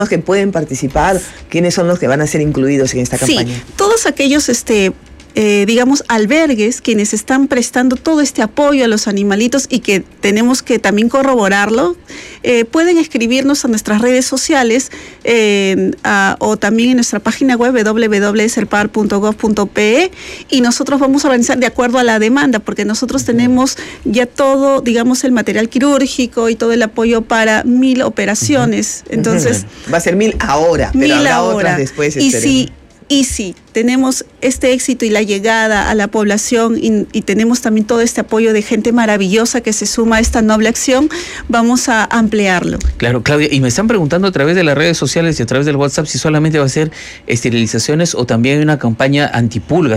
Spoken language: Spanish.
que pueden participar? ¿Quiénes son los que van a ser incluidos en esta campaña? Sí, todos aquellos digamos, albergues, quienes están prestando todo este apoyo a los animalitos y que tenemos que también corroborarlo, pueden escribirnos a nuestras redes sociales o también en nuestra página web www.serpar.gov.pe, y nosotros vamos a organizar de acuerdo a la demanda, porque nosotros tenemos ya todo, digamos, el material quirúrgico y todo el apoyo para 1000 operaciones. Entonces, va a ser 1000 ahora, pero habrá otras después. Y si tenemos este éxito y la llegada a la población y tenemos también todo este apoyo de gente maravillosa que se suma a esta noble acción, vamos a ampliarlo. Claro, Claudia, y me están preguntando a través de las redes sociales y a través del WhatsApp si solamente va a ser esterilizaciones o también hay una campaña antipulgas.